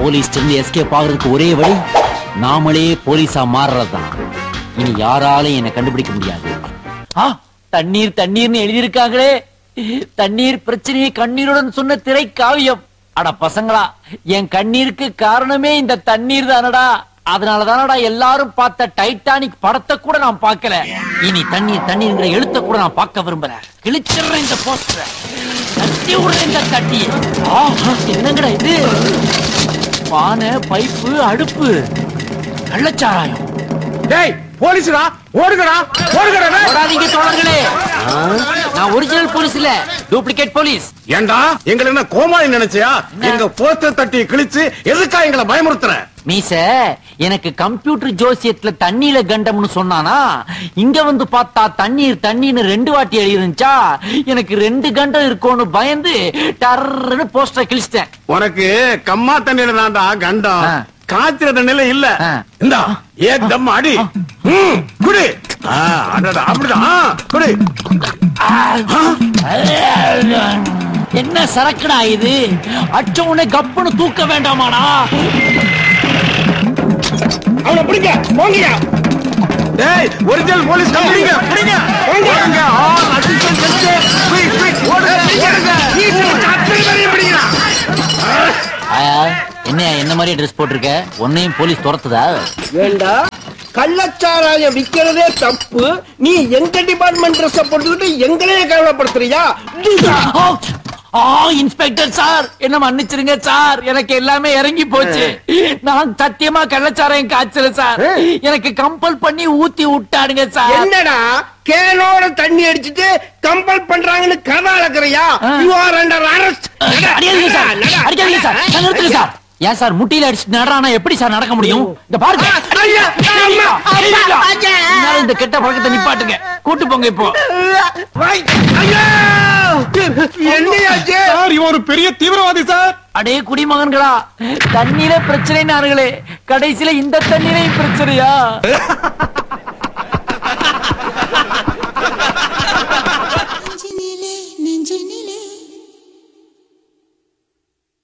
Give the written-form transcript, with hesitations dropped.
Police escape ஆகுறதுக்கு ஒரே வழி நாமளே போலீஸா மாறுறதுதான். இனி யாராலையும் என்ன கண்டுபிடிக்க முடியாது. தண்ணீர் தண்ணீர்னு எழுதியிருக்காங்களே, தண்ணீர் பிரச்சனையை கண்ணீருடன் சொன்ன திரை காவியம். அட பசங்களா, என் கண்ணீருக்கு காரணமே இந்த தண்ணீர் தானடா. அதனாலதானடா எல்லாரும் பார்த்த டைட்டானிக் படத்தை கூட நான் பார்க்கல. இனி தண்ணீர் தண்ணீர்ங்கிற எழுத்த கூட நான் பார்க்க விரும்புறேன். கிழிச்சிடுறேன் இந்த போஸ்டரை, தட்டி விடுறேன் இந்த தட்டி. என்னங்கடா இது? பானை, பைப்பு, அடுப்பு, கள்ளச்சாராயம். டேய் போலீஸ்டா, ஓடுங்கடா ஓடுங்கடா. ஓடாதீங்க தோழர்களே, நான் ஒரிஜினல் போலீஸ் இல்ல, டூப்ளிகேட் போலீஸ். ஏண்டா எங்களை என்ன கோமாளி நினைச்சியா? எங்க போஸ்டர் தட்டி கிழிச்சு எதுக்கா எங்களை பயமுறுத்துற? மீச, எனக்கு கம்ப்யூட்டர் ஜோசியத்துல தண்ணியில கண்டம்னு சொன்னானா, இங்க வந்து பார்த்தா தண்ணீர் தண்ணீர்னு 2 வாட்டி எழுதிருந்துச்சா, எனக்கு 2 கண்டம் இருக்கும்னு பயந்து டர்ன்னு போஸ்டர் கிழிச்சிட்டேன். உனக்கு கம்மா தண்ணியில தான்டா கண்டம், காய்ச்சல தண்ணியில இல்ல. இந்தா ஏதம் அடி குடி. அப்படிதான் குடி. என்ன சரக்குடா இது? அச்ச உன்னை கப்புன்னு தூக்க வேண்டாமாடா? அவனை பிடிங்க, போங்க. டேய் ஒரிஜினல் போலீஸ் கம்பெனிங்க, பிடிங்க போங்க. அசிஸ்டன்ட் செஞ்சு குயிக் குயிக் ஓடுங்க ஓடுங்க. அத்தனை பேரையும் பிடிங்கடா. என்ன என்ன மாதிரி ட்ரெஸ் போட்டிருக்க? உன்னையும் போலீஸ் துரத்துதா? ஏண்டா கள்ளச்சாராயம் விக்கிறதே தப்பு, நீ எங்க டிபார்ட்மெண்ட் ட்ரெஸ் போட்டுக்கிட்டு எங்களையே கவலைப்படுத்துறியா? இன்ஸ்பெக்டர் சார், என்ன மன்னிச்சிருங்க சார், எனக்கு எல்லாமே இறங்கி போச்சு. நான் சத்தியமா கள்ளச்சாராயம் காய்ச்சல சார், எனக்கு கம்பல் பண்ணி ஊத்தி விட்டாடுங்க சார். என்னடா கேனோட தண்ணி அடிச்சிட்டு கம்பல் பண்றாங்கன்னு கதை அளக்குறியா? You are under arrest. அடிக்காதீங்க சார், அடிக்காதீங்க சார், நிறுத்துங்க சார். ஏன் சார் முட்டியில அடிச்சு நடறானா எப்படி சார் நடக்க முடியும்? இந்த பாருங்க, இந்த கெட்ட பழக்கத்தை நிப்பாட்டுங்க, கூட்டு போங்க இப்போ. என்னையாச்சு? இவன் ஒரு பெரிய தீவிரவாதி சார். அடே குடிமகன்களா, தண்ணீரே பிரச்சனை நார்களே, கடைசியில இந்த தண்ணீரையும் பிரச்சனையா?